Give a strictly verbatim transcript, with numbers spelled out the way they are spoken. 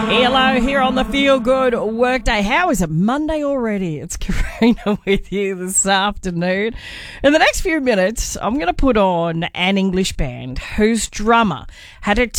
Hello, here on the Feel Good Workday. How is it Monday already? It's Karina with you this afternoon. In the next few minutes, I'm going to put on an English band whose drummer had a